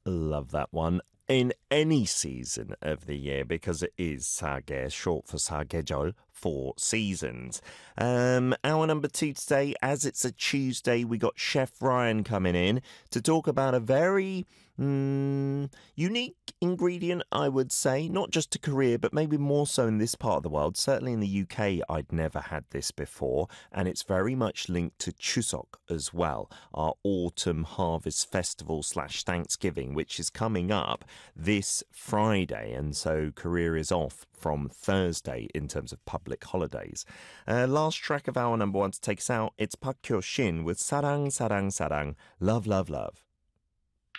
Love that one. In any season of the year, because it is Sage, short for Sagejol, 4 seasons. Hour number 2 today, as it's a Tuesday, we got Chef Ryan coming in to talk about a very unique ingredient, I would say, not just to Korea, but maybe more so in this part of the world. Certainly in the UK, I'd never had this before, and it's very much linked to Chuseok as well, our autumn harvest festival / Thanksgiving, which is coming up this Friday, and so Korea is off from Thursday in terms of public holidays. Last track of hour number 1 to take us out, it's Park Kyo Shin with Sarang Sarang Sarang, Love Love Love.